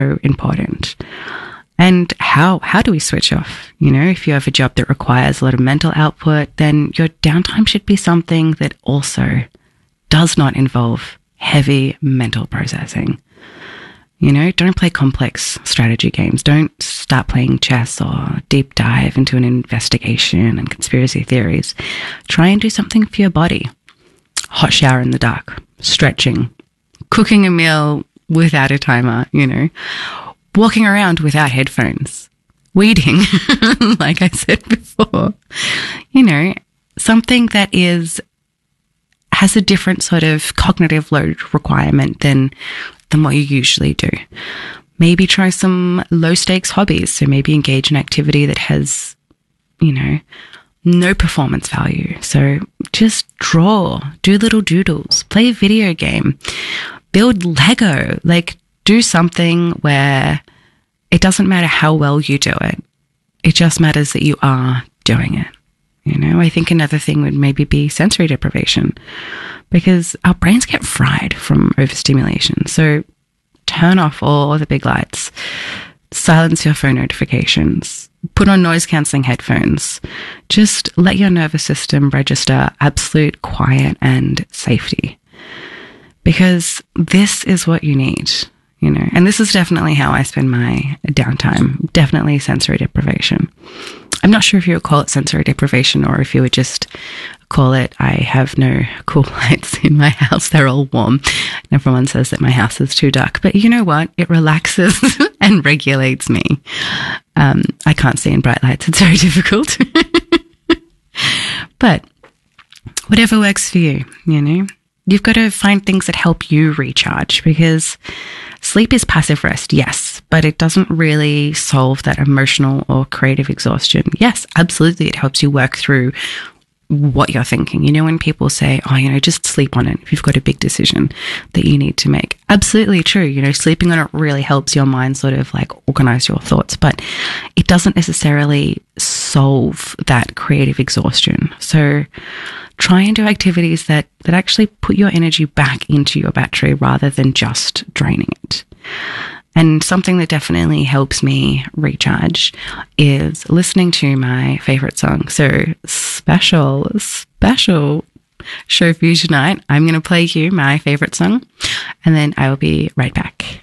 important. And how do we switch off? You know, if you have a job that requires a lot of mental output, then your downtime should be something that also does not involve heavy mental processing. You know, don't play complex strategy games. Don't start playing chess or deep dive into an investigation and conspiracy theories. Try and do something for your body. Hot shower in the dark, stretching, cooking a meal without a timer, you know, walking around without headphones, weeding, like I said before, you know, something that has a different sort of cognitive load requirement than what you usually do. Maybe try some low stakes hobbies. So maybe engage in activity that has, you know, no performance value. So just draw, do little doodles, play a video game, build Lego, like do something where it doesn't matter how well you do it. It just matters that you are doing it. You know, I think another thing would maybe be sensory deprivation, because our brains get fried from overstimulation. So turn off all the big lights, silence your phone notifications, put on noise cancelling headphones. Just let your nervous system register absolute quiet and safety, because this is what you need. You know, and this is definitely how I spend my downtime. Definitely sensory deprivation. I'm not sure if you would call it sensory deprivation or if you would just call it, I have no cool lights in my house. They're all warm. And everyone says that my house is too dark. But you know what? It relaxes and regulates me. I can't see in bright lights. It's very difficult. But whatever works for you, you know. You've got to find things that help you recharge, because sleep is passive rest, yes, but it doesn't really solve that emotional or creative exhaustion. Yes, absolutely, it helps you work through what you're thinking. You know, when people say, oh, you know, just sleep on it if you've got a big decision that you need to make. Absolutely true. You know, sleeping on it really helps your mind sort of like organize your thoughts, but it doesn't necessarily solve that creative exhaustion. So try and do activities that actually put your energy back into your battery rather than just draining it. And something that definitely helps me recharge is listening to my favorite song. So special show for you tonight. I'm going to play you my favorite song, and then I will be right back.